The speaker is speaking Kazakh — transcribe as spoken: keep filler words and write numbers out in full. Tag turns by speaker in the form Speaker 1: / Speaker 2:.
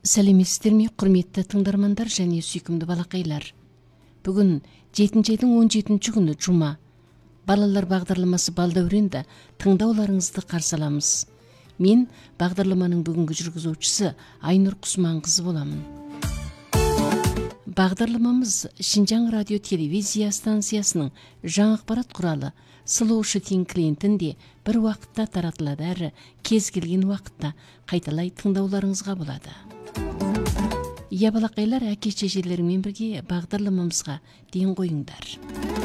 Speaker 1: Сәлеметсіздер ме, құрметті тыңдармандар және сүйкімді балақайлар. Бүгін жетінші айдың он жетінші күні жұма. Балалар бағдарламасы балдәуренді тыңдауларыңызды қарсы аламыз. Мен бағдарламаның бүгінгі жүргізушісі Айнұр Құсманқызы боламын. Бағдарламамыз Шинжаң радио телевизия станциясының жаңа ақпарат құралы Слушай клиентінде бір уақытта таратылады, әрі кез келген уақытта қайталай тыңдауларыңызға болады. Иә балақайлар, әке шешелеріңмен бірге бағдарламамызға ден қойыңдар.